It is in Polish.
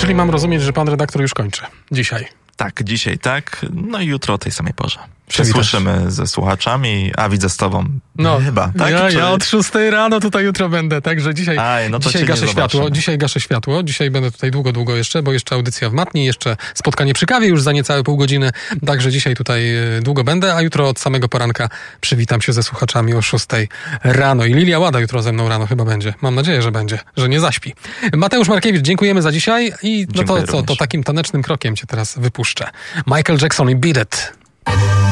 Czyli mam rozumieć, że pan redaktor już kończy dzisiaj. Tak, dzisiaj tak. No i jutro o tej samej porze. Przywitasz. Słyszymy ze słuchaczami, a widzę z tobą. No, chyba, tak? Ja od 6 rano tutaj jutro będę, także dzisiaj, dzisiaj gaszę światło. Dzisiaj gaszę światło. Dzisiaj będę tutaj długo jeszcze, bo jeszcze audycja w matni, jeszcze spotkanie przy kawie już za niecałe pół godziny. Także dzisiaj tutaj długo będę, a jutro od samego poranka przywitam się ze słuchaczami o 6 rano. I Lilia Łada jutro ze mną rano chyba będzie. Mam nadzieję, że będzie, że nie zaśpi. Mateusz Markiewicz, dziękujemy za dzisiaj i no to takim tanecznym krokiem cię teraz wypuszczę. Michael Jackson i Beat It.